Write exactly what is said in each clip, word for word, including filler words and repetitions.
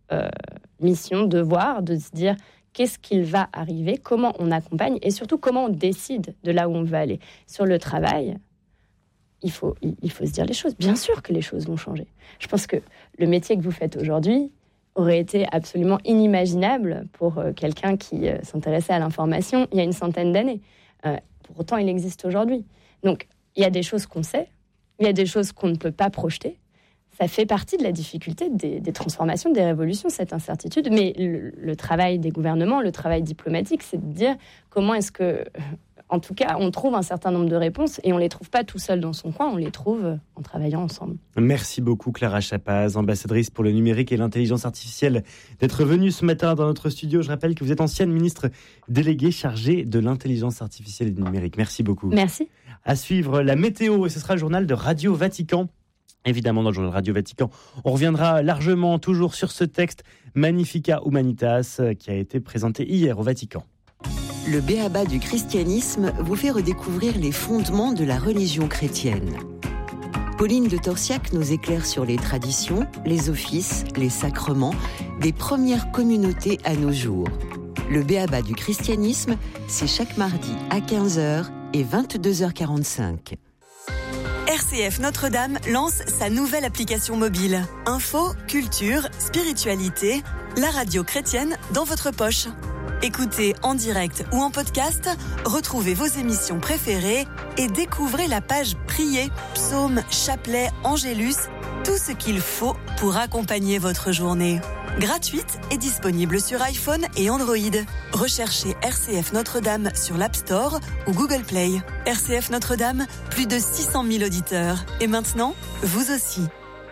euh, mission, devoir de se dire qu'est-ce qu'il va arriver, comment on accompagne et surtout comment on décide de là où on veut aller. Sur le travail, il faut, il faut se dire les choses. Bien sûr que les choses vont changer. Je pense que le métier que vous faites aujourd'hui aurait été absolument inimaginable pour quelqu'un qui s'intéressait à l'information il y a une centaine d'années. Euh, pour autant, il existe aujourd'hui. Donc, il y a des choses qu'on sait, il y a des choses qu'on ne peut pas projeter. Ça fait partie de la difficulté des, des transformations, des révolutions, cette incertitude. Mais le, le travail des gouvernements, le travail diplomatique, c'est de dire comment est-ce que, en tout cas, on trouve un certain nombre de réponses et on ne les trouve pas tout seul dans son coin, on les trouve en travaillant ensemble. Merci beaucoup Clara Chapaz, ambassadrice pour le numérique et l'intelligence artificielle, d'être venue ce matin dans notre studio. Je rappelle que vous êtes ancienne ministre déléguée chargée de l'intelligence artificielle et du numérique. Merci beaucoup. Merci. À suivre la météo, et ce sera le journal de Radio Vatican. Évidemment, dans le journal Radio Vatican, on reviendra largement toujours sur ce texte Magnificat Humanitas qui a été présenté hier au Vatican. Le B A B A du christianisme vous fait redécouvrir les fondements de la religion chrétienne. Pauline de Torsiac nous éclaire sur les traditions, les offices, les sacrements des premières communautés à nos jours. Le B A B A du christianisme, c'est chaque mardi à quinze heures et vingt-deux heures quarante-cinq. R C F Notre-Dame lance sa nouvelle application mobile. Info, culture, spiritualité, la radio chrétienne dans votre poche. Écoutez en direct ou en podcast, retrouvez vos émissions préférées et découvrez la page Prier, psaumes, chapelets, angélus, tout ce qu'il faut pour accompagner votre journée. Gratuite et disponible sur iPhone et Android. Recherchez R C F Notre-Dame sur l'App Store ou Google Play. R C F Notre-Dame, plus de six cent mille auditeurs. Et maintenant, vous aussi.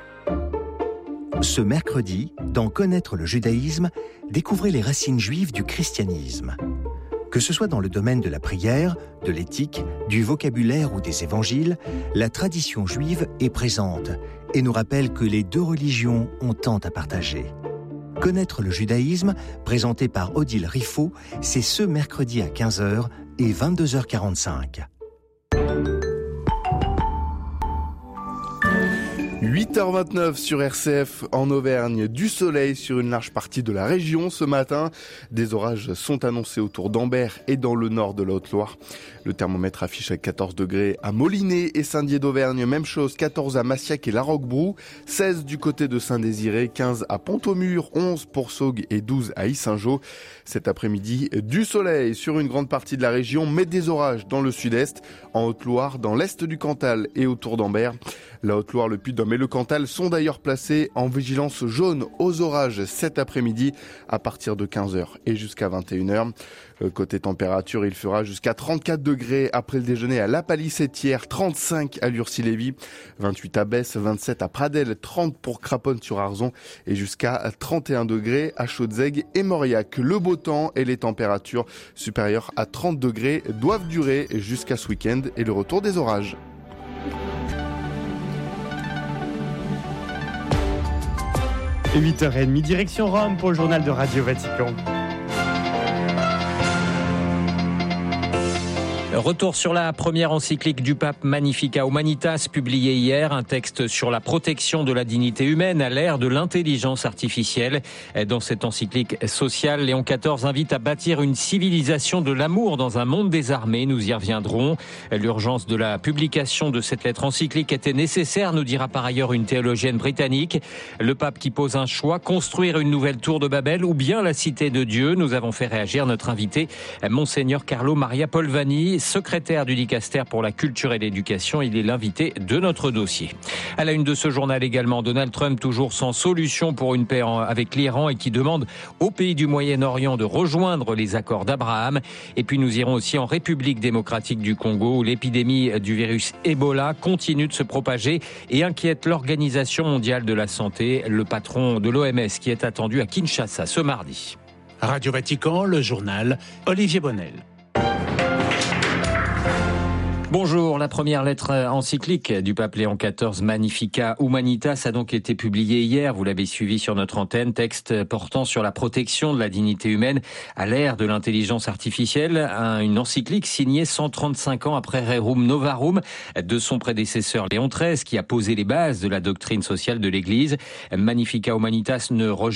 Ce mercredi, dans Connaître le judaïsme, découvrez les racines juives du christianisme. Que ce soit dans le domaine de la prière, de l'éthique, du vocabulaire ou des évangiles, la tradition juive est présente et nous rappelle que les deux religions ont tant à partager. Connaître le judaïsme, présenté par Odile Riffaut, c'est ce mercredi à quinze heures et vingt-deux heures quarante-cinq. huit heures vingt-neuf sur R C F en Auvergne, du soleil sur une large partie de la région ce matin. Des orages sont annoncés autour d'Ambert et dans le nord de la Haute-Loire. Le thermomètre affiche à quatorze degrés à Molinet et Saint-Dié d'Auvergne. Même chose, quatorze à Massiac et La Roquebrou, seize du côté de Saint-Désiré, quinze à Pont-au-Mur, onze pour Saugues et douze à Yssingeaux. Cet après-midi, du soleil sur une grande partie de la région, mais des orages dans le sud-est, en Haute-Loire, dans l'est du Cantal et autour d'Ambert. La Haute-Loire, le Puy-de-Dôme et le Cantal sont d'ailleurs placés en vigilance jaune aux orages cet après-midi à partir de quinze heures et jusqu'à vingt et une heures. Côté température, il fera jusqu'à trente-quatre degrés après le déjeuner à La Palissetière, trente-cinq à Lurcy-Lévis, vingt-huit à Besse, vingt-sept à Pradelles, trente pour Craponne-sur-Arzon et jusqu'à trente et un degrés à Chaudzègue et Mauriac. Le beau temps et les températures supérieures à trente degrés doivent durer jusqu'à ce week-end et le retour des orages. huit heures trente, direction Rome pour le journal de Radio Vatican. Retour sur la première encyclique du pape Magnificat Humanitas, publiée hier, un texte sur la protection de la dignité humaine à l'ère de l'intelligence artificielle. Dans cette encyclique sociale, Léon quatorze invite à bâtir une civilisation de l'amour dans un monde désarmé. Nous y reviendrons. L'urgence de la publication de cette lettre encyclique était nécessaire, nous dira par ailleurs une théologienne britannique. Le pape qui pose un choix, construire une nouvelle tour de Babel ou bien la cité de Dieu. Nous avons fait réagir notre invité, Monseigneur Carlo Maria Polvani, secrétaire du Dicaster pour la culture et l'éducation. Il est l'invité de notre dossier. À la une de ce journal également, Donald Trump toujours sans solution pour une paix avec l'Iran et qui demande aux pays du Moyen-Orient de rejoindre les accords d'Abraham. Et puis nous irons aussi en République démocratique du Congo où l'épidémie du virus Ebola continue de se propager et inquiète l'Organisation mondiale de la santé, le patron de l'O M S qui est attendu à Kinshasa ce mardi. Radio Vatican, le journal, Olivier Bonnel. Bonjour, la première lettre encyclique du pape Léon quatorze, Magnificat Humanitas, a donc été publiée hier. Vous l'avez suivi sur notre antenne, texte portant sur la protection de la dignité humaine à l'ère de l'intelligence artificielle. Une encyclique signée cent trente-cinq ans après Rerum Novarum de son prédécesseur Léon treize, qui a posé les bases de la doctrine sociale de l'Église. Magnificat Humanitas ne rejette